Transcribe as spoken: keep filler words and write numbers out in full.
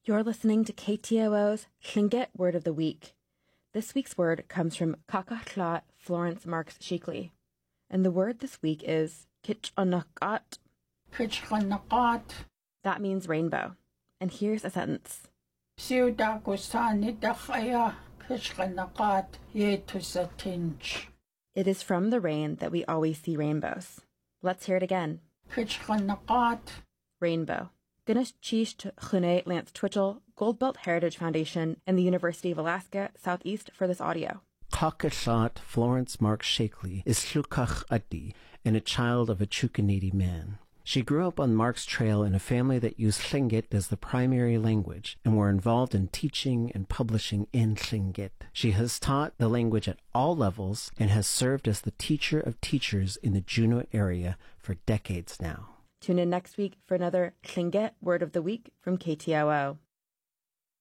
You're listening to K T O O's Tlingit Word of the Week. This week's word comes from Kakachla Florence Marks Sheikley. And the word this week is Kitchanakat. Kitchanakat. That means rainbow. And here's a sentence. It is from the rain that we always see rainbows. Let's hear it again. Rainbow. Guinness Cheese Chune Lance Twitchell, Goldbelt Heritage Foundation, and the University of Alaska Southeast for this audio. Kakachlat Florence Marks Sheikley is Tlukach Addi and a child of a Chukanidi man. She grew up on Mark's Trail in a family that used Tlingit as the primary language and were involved in teaching and publishing in Tlingit. She has taught the language at all levels and has served as the teacher of teachers in the Juneau area for decades now. Tune in next week for another Tlingit Word of the Week from K T O O.